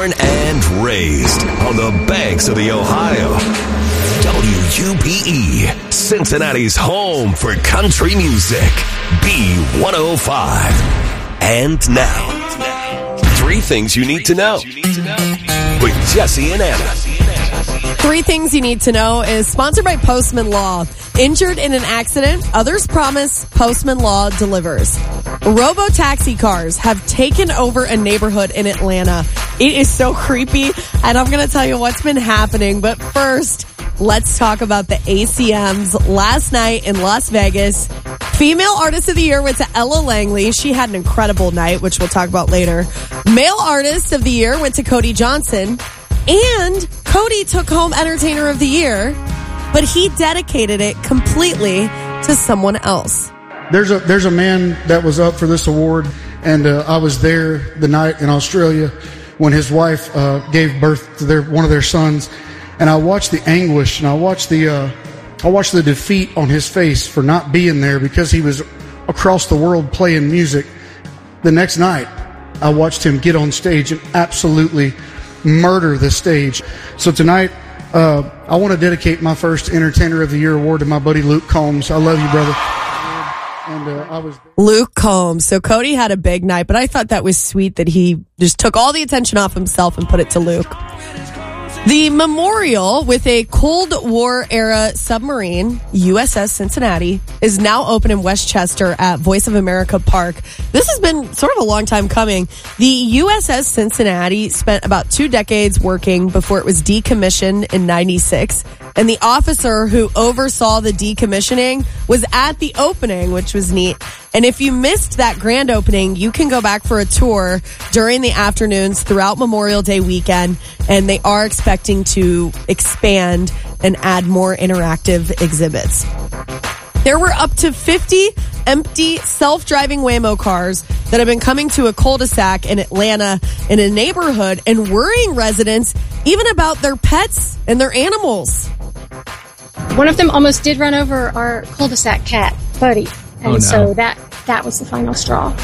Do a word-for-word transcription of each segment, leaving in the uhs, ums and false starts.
Born and raised on the banks of the Ohio. W U P E, Cincinnati's home for country music. B one oh five. And now, three things you need to know with Jesse and Anna. Three things you need to know is sponsored by Postman Law. Injured in an accident, others promise, Postman Law delivers. Robo-taxi cars have taken over a neighborhood in Atlanta. It is so creepy, and I'm going to tell you what's been happening. But first, let's talk about the A C Ms. Last night in Las Vegas, Female Artist of the Year went to Ella Langley. She had an incredible night, which we'll talk about later. Male Artist of the Year went to Cody Johnson. And Cody took home Entertainer of the Year, but he dedicated it completely to someone else. There's a there's a man that was up for this award, and uh, I was there the night in Australia when his wife uh, gave birth to their one of their sons, and I watched the anguish and I watched the uh, I watched the defeat on his face for not being there because he was across the world playing music. The next night, I watched him get on stage and absolutely murder the stage. So tonight, uh, I want to dedicate my first Entertainer of the Year award to my buddy Luke Combs. I love you, brother. And uh, I was Luke Combs. So Cody had a big night, but I thought that was sweet that he just took all the attention off himself and put it to Luke. The memorial with a Cold War era submarine, U S S Cincinnati, is now open in Westchester at Voice of America Park. This has been sort of a long time coming. The U S S Cincinnati spent about two decades working before it was decommissioned in ninety-six. And the officer who oversaw the decommissioning was at the opening, which was neat. And if you missed that grand opening, you can go back for a tour during the afternoons throughout Memorial Day weekend. And they are expecting to expand and add more interactive exhibits. There were up to fifty empty self-driving Waymo cars that have been coming to a cul-de-sac in Atlanta in a neighborhood and worrying residents even about their pets and their animals. One of them almost did run over our cul-de-sac cat, Buddy. And oh, no. so that, that was the final straw.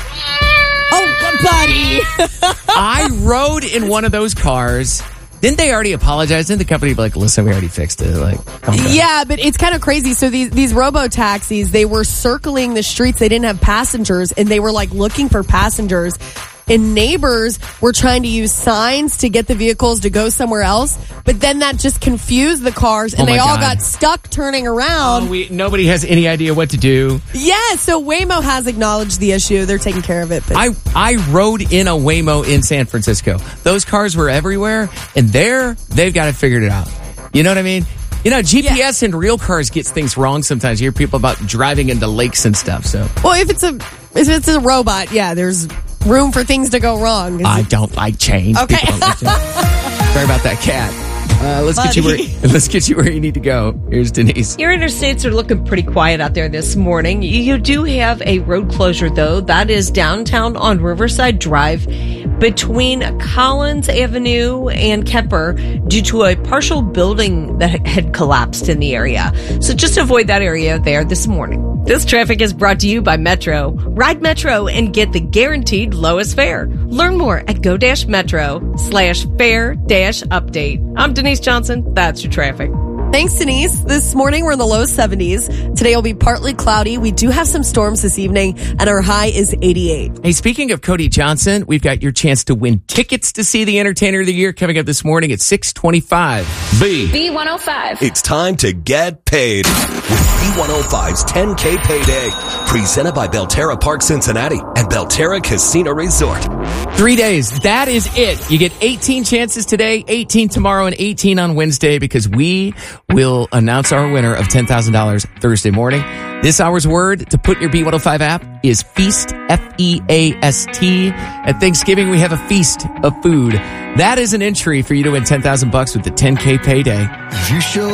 Oh, Buddy! I rode in one of those cars. Didn't they already apologize? Didn't the company be like, listen, we already fixed it? Like, come on. Yeah, but it's kind of crazy. So these, these robo-taxis, they were circling the streets. They didn't have passengers, and they were like looking for passengers. And neighbors were trying to use signs to get the vehicles to go somewhere else. But then that just confused the cars, and oh they all God. got stuck turning around. Oh, we, nobody has any idea what to do. Yeah, so Waymo has acknowledged the issue. They're taking care of it. But I, I rode in a Waymo in San Francisco. Those cars were everywhere, and there, they've got it figured it out. You know what I mean? You know, G P S yeah. in real cars gets things wrong sometimes. You hear people about driving into lakes and stuff. So, well, if it's a if it's a robot, yeah, there's room for things to go wrong. I don't like change. Okay. Like Sorry about that cat. Uh, let's Buddy. get you where let's get you where you need to go. Here's Denise. Your interstates are looking pretty quiet out there this morning. You do have a road closure, though. That is downtown on Riverside Drive between Collins Avenue and Kemper due to a partial building that had collapsed in the area. So just avoid that area there this morning. This traffic is brought to you by Metro. Ride Metro and get the guaranteed lowest fare. Learn more at go-metro slash fare dash update. I'm Denise Johnson. That's your traffic. Thanks, Denise. This morning we're in the low seventies. Today will be partly cloudy. We do have some storms this evening, and our high is eighty-eight. Hey, speaking of Cody Johnson, we've got your chance to win tickets to see the Entertainer of the Year coming up this morning at six twenty-five. B. B one oh five. It's time to get paid with B one oh five's ten K Payday. Presented by Belterra Park Cincinnati and Belterra Casino Resort. Three days. That is it. You get eighteen chances today, eighteen tomorrow, and eighteen on Wednesday because we will announce our winner of ten thousand dollars Thursday morning. This hour's word to put your B one oh five app is feast, F E A S T. At Thanksgiving, we have a feast of food. That is an entry for you to win ten thousand bucks with the ten K Payday. You show